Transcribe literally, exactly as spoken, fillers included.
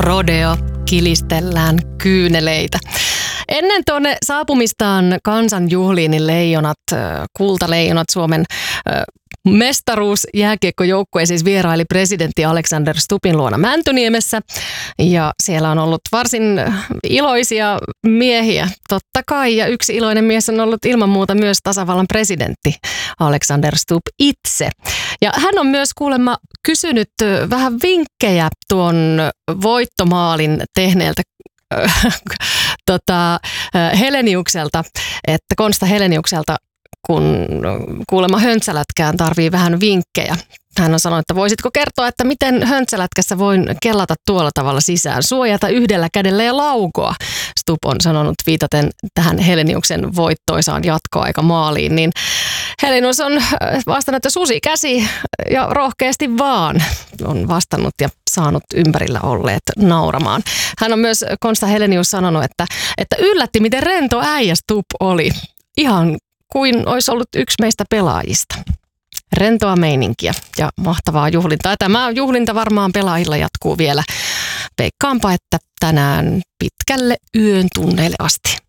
Rodeo, kilistellään kyyneleitä. Ennen tuonne saapumistaan kansanjuhliin niin leijonat, kultaleijonat Suomen mestaruusjääkiekkojoukkue siis vieraili presidentti Alexander Stubbin luona Mäntyniemessä. Ja siellä on ollut varsin iloisia miehiä, totta kai. Ja yksi iloinen mies on ollut ilman muuta myös tasavallan presidentti Alexander Stubb itse. Ja hän on myös kuulemma kysynyt vähän vinkkejä tuon voittomaalin tehneeltä tota, Heleniukselta, että Konsta Heleniukselta, kun kuulemma höntsälätkään tarvii vähän vinkkejä. Hän on sanonut, että voisitko kertoa, että miten höntsälätkässä voin kellata tuolla tavalla sisään, suojata yhdellä kädellä ja laukoa. Stubb on sanonut viitaten tähän Heleniuksen voittoisaan jatkoaikamaaliin, niin Helenius on vastannut, että susi käsi ja rohkeasti vaan on vastannut ja saanut ympärillä olleet nauramaan. Hän on myös, Konsta Helenius, sanonut, että, että yllätti, miten rento äijä Stubb oli. Ihan kuin olisi ollut yksi meistä pelaajista. Rentoa meininkiä ja mahtavaa juhlintaa. Tämä juhlinta varmaan pelaajilla jatkuu vielä. Veikkaanpa, että tänään pitkälle yön tunneille asti.